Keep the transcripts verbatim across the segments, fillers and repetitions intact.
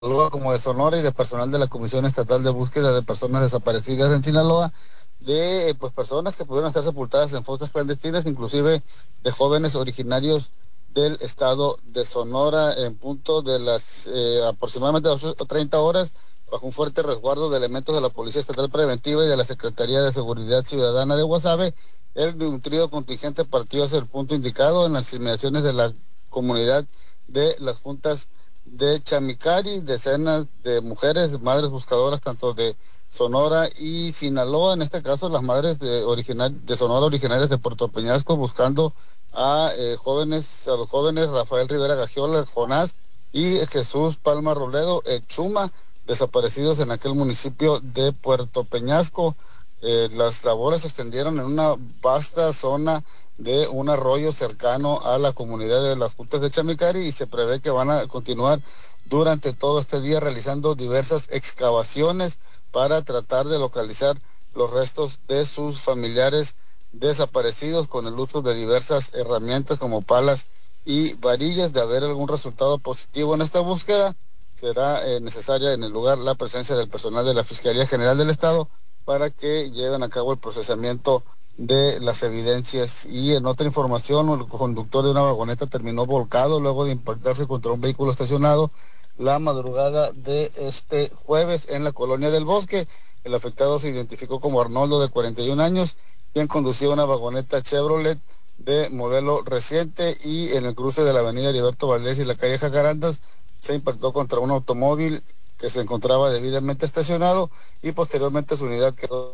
como de Sonora y de personal de la Comisión Estatal de Búsqueda de Personas Desaparecidas en Sinaloa, de pues personas que pudieron estar sepultadas en fosas clandestinas, inclusive de jóvenes originarios del estado de Sonora, en punto de las eh, aproximadamente ocho treinta horas, bajo un fuerte resguardo de elementos de la Policía Estatal Preventiva y de la Secretaría de Seguridad Ciudadana de Guasave. El nutrido contingente partió hacia el punto indicado en las inmediaciones de la comunidad de las juntas de Chamicari. Decenas de mujeres, madres buscadoras tanto de Sonora y Sinaloa, en este caso las madres de, original, de Sonora originarias de Puerto Peñasco, buscando a eh, jóvenes, a los jóvenes Rafael Rivera Gagiola, Jonás y Jesús Palma Roledo, eh, Chuma, desaparecidos en aquel municipio de Puerto Peñasco. Eh, las labores se extendieron en una vasta zona de un arroyo cercano a la comunidad de las Juntas de Chamicari, y se prevé que van a continuar durante todo este día realizando diversas excavaciones para tratar de localizar los restos de sus familiares desaparecidos con el uso de diversas herramientas como palas y varillas. De haber algún resultado positivo en esta búsqueda, será eh, necesaria en el lugar la presencia del personal de la Fiscalía General del Estado para que lleven a cabo el procesamiento de las evidencias. Y en otra información, el conductor de una vagoneta terminó volcado luego de impactarse contra un vehículo estacionado la madrugada de este jueves en la colonia del Bosque. El afectado se identificó como Arnoldo, de cuarenta y un años, quien conducía una vagoneta Chevrolet de modelo reciente, y en el cruce de la avenida Heriberto Valdés y la calle Jacarandas se impactó contra un automóvil que se encontraba debidamente estacionado, y posteriormente su unidad quedó...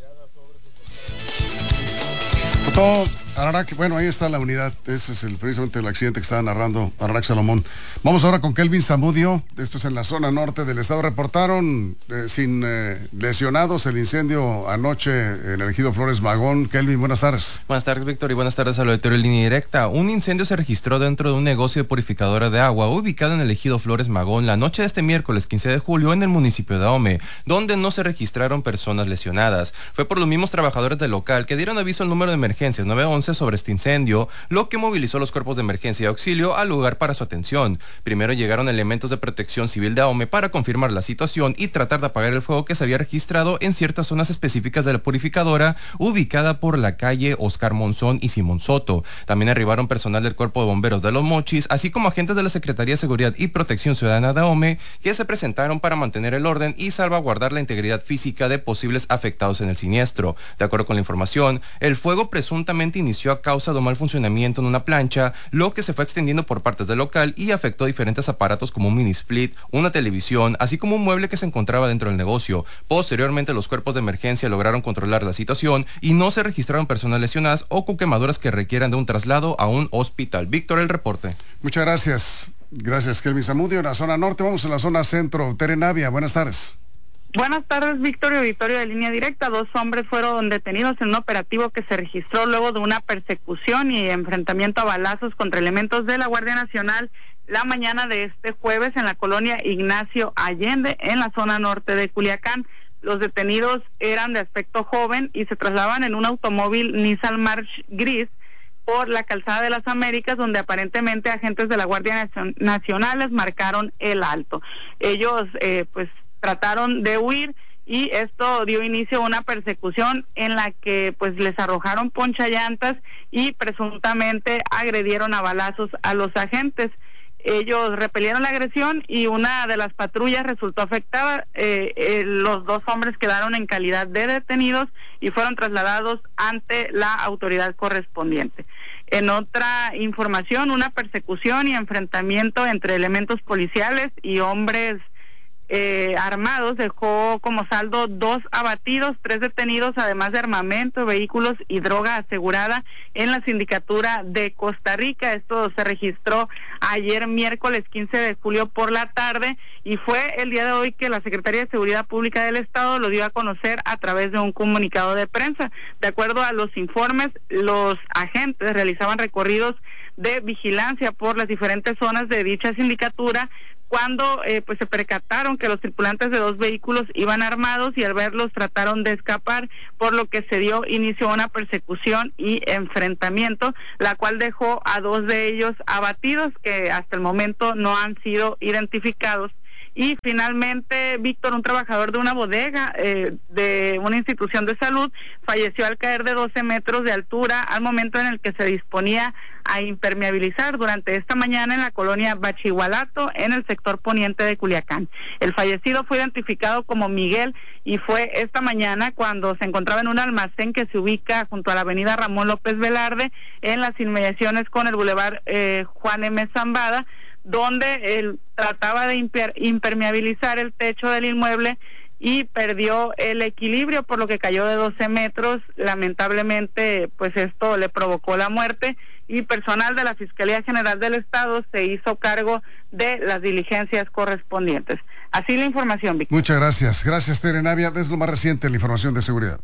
Todo, Ararak, bueno, ahí está la unidad. Ese es el, precisamente el accidente que estaba narrando Ararak Salomón. Vamos ahora con Kelvin Zamudio. Esto es en la zona norte del estado. Reportaron eh, sin eh, lesionados el incendio anoche en el ejido Flores Magón. Kelvin, buenas tardes. Buenas tardes, Víctor, y buenas tardes al auditorio de Línea Directa. Un incendio se registró dentro de un negocio de purificadora de agua ubicado en el ejido Flores Magón la noche de este miércoles quince de julio en el municipio de Ahome, donde no se registraron personas lesionadas. Fue por los mismos trabajadores del local que dieron aviso al número de emergencias nueve once sobre este incendio, lo que movilizó los cuerpos de emergencia y auxilio al lugar para su atención. Primero llegaron elementos de protección civil de Ahome para confirmar la situación y tratar de apagar el fuego que se había registrado en ciertas zonas específicas de la purificadora, ubicada por la calle Oscar Monzón y Simón Soto. También arribaron personal del Cuerpo de Bomberos de Los Mochis, así como agentes de la Secretaría de Seguridad y Protección Ciudadana de Ahome, que se presentaron para mantener el orden y salvaguardar la integridad física de posibles afectados en el siniestro. De acuerdo con la información, el fuego presuntamente inició a causa de un mal funcionamiento en una plancha, lo que se fue extendiendo por partes del local y afectó diferentes aparatos como un mini split, una televisión, así como un mueble que se encontraba dentro del negocio. Posteriormente, los cuerpos de emergencia lograron controlar la situación y no se registraron personas lesionadas o con quemaduras que requieran de un traslado a un hospital. Víctor, el reporte. Muchas gracias. Gracias, Kelvin Zamudio. En la zona norte, vamos a la zona centro. Tere Navia, buenas tardes. Buenas tardes, Víctor y auditorio de Línea Directa. Dos hombres fueron detenidos en un operativo que se registró luego de una persecución y enfrentamiento a balazos contra elementos de la Guardia Nacional la mañana de este jueves en la colonia Ignacio Allende, en la zona norte de Culiacán. Los detenidos eran de aspecto joven y se trasladaban en un automóvil Nissan March gris por la calzada de las Américas, donde aparentemente agentes de la Guardia Nacional les marcaron el alto. Ellos, eh, pues, trataron de huir, y esto dio inicio a una persecución en la que pues les arrojaron ponchallantas y presuntamente agredieron a balazos a los agentes. Ellos repelieron la agresión y una de las patrullas resultó afectada. Eh, eh, los dos hombres quedaron en calidad de detenidos y fueron trasladados ante la autoridad correspondiente. En otra información, una persecución y enfrentamiento entre elementos policiales y hombres Eh, armados dejó como saldo dos abatidos, tres detenidos, además de armamento, vehículos y droga asegurada en la sindicatura de Costa Rica. Esto se registró ayer miércoles quince de julio por la tarde, y fue el día de hoy que la Secretaría de Seguridad Pública del Estado lo dio a conocer a través de un comunicado de prensa. De acuerdo a los informes, los agentes realizaban recorridos de vigilancia por las diferentes zonas de dicha sindicatura, cuando eh, pues se percataron que los tripulantes de dos vehículos iban armados, y al verlos trataron de escapar, por lo que se dio inicio a una persecución y enfrentamiento, la cual dejó a dos de ellos abatidos, que hasta el momento no han sido identificados. Y finalmente, Víctor, un trabajador de una bodega eh, de una institución de salud, falleció al caer de doce metros de altura al momento en el que se disponía a impermeabilizar durante esta mañana en la colonia Bachihualato, en el sector poniente de Culiacán. El fallecido fue identificado como Miguel y fue esta mañana cuando se encontraba en un almacén que se ubica junto a la avenida Ramón López Velarde, en las inmediaciones con el bulevar eh, Juan M. Zambada, donde él trataba de imper impermeabilizar el techo del inmueble y perdió el equilibrio, por lo que cayó de doce metros. Lamentablemente, pues esto le provocó la muerte, y personal de la Fiscalía General del Estado se hizo cargo de las diligencias correspondientes. Así la información, Víctor. Muchas gracias. Gracias, Tere Navia. Es lo más reciente, la información de seguridad.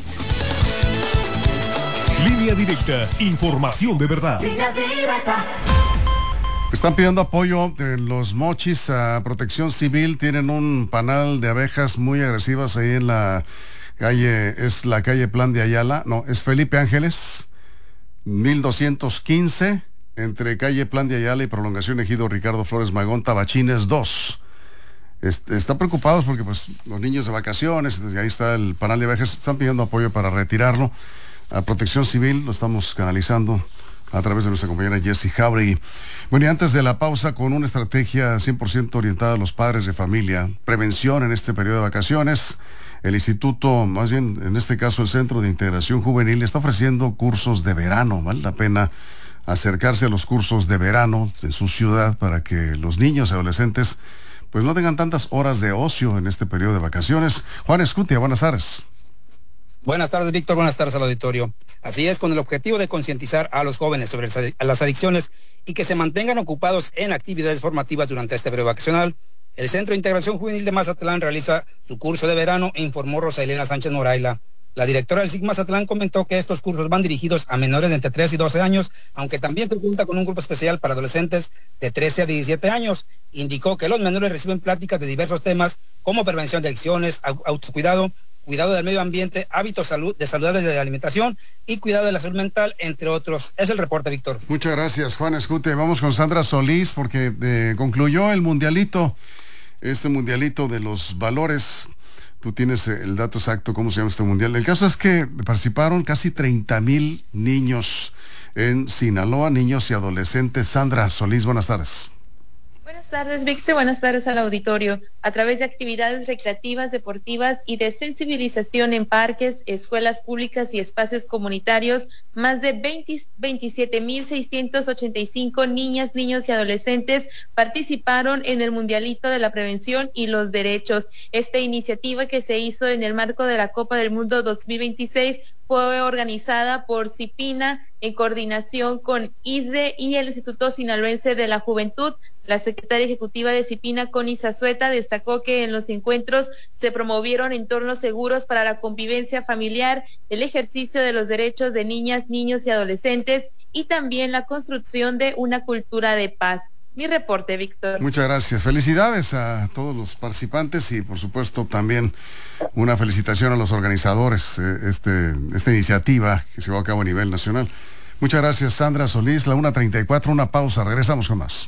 Línea Directa, información de verdad. Línea Directa. Están pidiendo apoyo de los Mochis a Protección Civil. Tienen un panal de abejas muy agresivas ahí en la calle, es la calle Plan de Ayala, no, es Felipe Ángeles, mil doscientos quince, entre calle Plan de Ayala y Prolongación Ejido Ricardo Flores Magón, Tabachines dos. Este, están preocupados porque pues los niños de vacaciones, y ahí está el panal de abejas, están pidiendo apoyo para retirarlo a Protección Civil. Lo estamos canalizando a través de nuestra compañera Jessie Jauregui. Bueno, y antes de la pausa, con una estrategia cien por ciento orientada a los padres de familia, prevención en este periodo de vacaciones, el instituto, más bien en este caso el Centro de Integración Juvenil, está ofreciendo cursos de verano. Vale la pena acercarse a los cursos de verano en su ciudad para que los niños y adolescentes pues no tengan tantas horas de ocio en este periodo de vacaciones. Juan Escutia, buenas tardes. Buenas tardes, Víctor. Buenas tardes al auditorio. Así es, con el objetivo de concientizar a los jóvenes sobre las adicciones y que se mantengan ocupados en actividades formativas durante este periodo vacacional, el Centro de Integración Juvenil de Mazatlán realiza su curso de verano, informó Rosa Elena Sánchez Moraila. La directora del S I C Mazatlán comentó que estos cursos van dirigidos a menores de entre tres y doce años, aunque también se cuenta con un grupo especial para adolescentes de trece a diecisiete años. Indicó que los menores reciben pláticas de diversos temas como prevención de adicciones, autocuidado, cuidado del medio ambiente, hábitos salud, de saludables de alimentación y cuidado de la salud mental, entre otros. Es el reporte, Víctor. Muchas gracias, Juan Escute. Vamos con Sandra Solís, porque eh, concluyó el mundialito, este mundialito de los valores. Tú tienes el dato exacto, cómo se llama este mundial. El caso es que participaron casi treinta mil niños en Sinaloa, niños y adolescentes. Sandra Solís, buenas tardes. Buenas tardes, Víctor. Buenas tardes al auditorio. A través de actividades recreativas, deportivas y de sensibilización en parques, escuelas públicas y espacios comunitarios, más de veintisiete mil seiscientos ochenta y cinco niñas, niños y adolescentes participaron en el Mundialito de la Prevención y los Derechos. Esta iniciativa, que se hizo en el marco de la Copa del Mundo dos mil veintiséis, fue organizada por CIPINA en coordinación con I S D E y el Instituto Sinaloense de la Juventud. La secretaria ejecutiva de CIPINA, Connie Zazueta, destacó que en los encuentros se promovieron entornos seguros para la convivencia familiar, el ejercicio de los derechos de niñas, niños y adolescentes y también la construcción de una cultura de paz. Mi reporte, Víctor. Muchas gracias. Felicidades a todos los participantes y, por supuesto, también una felicitación a los organizadores de este, esta iniciativa que se llevó a cabo a nivel nacional. Muchas gracias, Sandra Solís. La una treinta y cuatro, una pausa. Regresamos con más.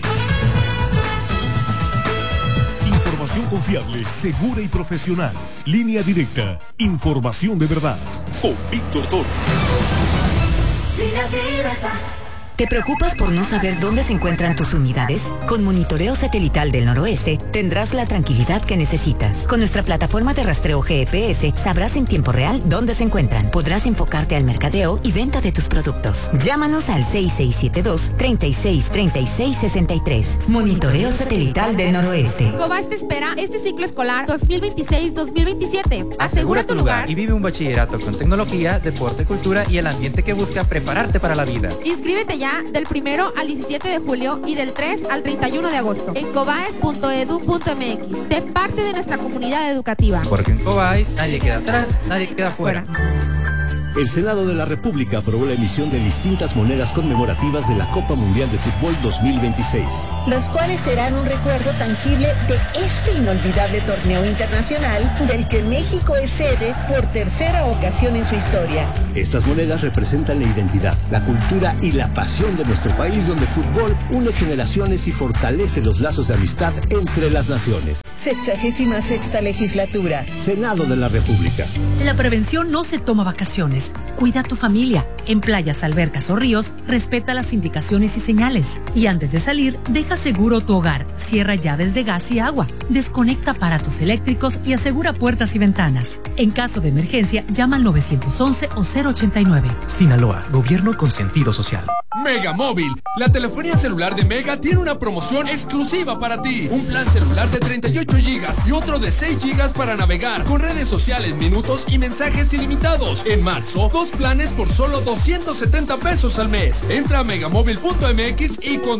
Información confiable, segura y profesional. Línea Directa. Información de verdad. Con Víctor Toro. Línea Directa. ¿Te preocupas por no saber dónde se encuentran tus unidades? Con Monitoreo Satelital del Noroeste tendrás la tranquilidad que necesitas. Con nuestra plataforma de rastreo G P S sabrás en tiempo real dónde se encuentran. Podrás enfocarte al mercadeo y venta de tus productos. Llámanos al seis seis siete dos, tres seis tres seis seis tres. Monitoreo Satelital del Noroeste. Cobas te espera este ciclo escolar dos mil veintiséis dos mil veintisiete. Asegura tu lugar y vive un bachillerato con tecnología, deporte, cultura y el ambiente que busca prepararte para la vida. Inscríbete ya del primero al diecisiete de julio y del tres al treinta y uno de agosto en cobaes punto edu punto m x. Sé parte de nuestra comunidad educativa. Porque en Cobáis nadie queda atrás, nadie queda fuera. El Senado de la República aprobó la emisión de distintas monedas conmemorativas de la Copa Mundial de Fútbol dos mil veintiséis. Las cuales serán un recuerdo tangible de este inolvidable torneo internacional del que México es sede por tercera ocasión en su historia. Estas monedas representan la identidad, la cultura y la pasión de nuestro país, donde el fútbol une generaciones y fortalece los lazos de amistad entre las naciones. Sexagésima sexta legislatura. Senado de la República. La prevención no se toma vacaciones. Cuida a tu familia. En playas, albercas o ríos, respeta las indicaciones y señales. Y antes de salir, deja seguro tu hogar. Cierra llaves de gas y agua. Desconecta aparatos eléctricos y asegura puertas y ventanas. En caso de emergencia, llama al nueve once o cero ochenta y nueve. Sinaloa, gobierno con sentido social. Mega Móvil, la telefonía celular de Mega tiene una promoción exclusiva para ti. Un plan celular de treinta y ocho gigas y otro de seis gigas para navegar con redes sociales, minutos y mensajes ilimitados. En marzo, dos planes por solo doscientos setenta pesos al mes. Entra a megamóvil punto m x y contrata